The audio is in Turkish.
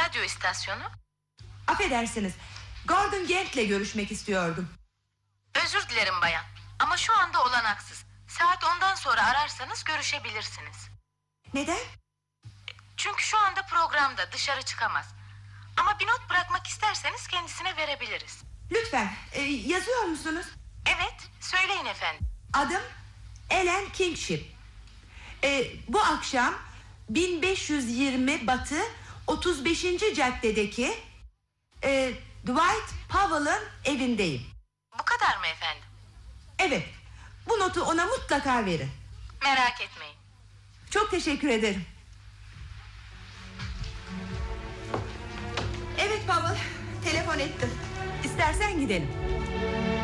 radyo istasyonu? Affedersiniz, Gordon Gent'le görüşmek istiyordum. Özür dilerim bayan. Ama şu anda olanaksız. Saat 10'dan sonra ararsanız görüşebilirsiniz. Neden? Çünkü şu anda programda, dışarı çıkamaz. Ama bir not bırakmak isterseniz kendisine verebiliriz. Lütfen, yazıyor musunuz? Evet, söyleyin efendim. Adım Ellen Kingship. Bu akşam 1520 Batı 35. caddedeki Dwight Powell'ın evindeyim. Bu kadar mı efendim? Evet, bu notu ona mutlaka verin. Merak etmeyin. Çok teşekkür ederim. Evet Powell, telefon ettim. İstersen gidelim.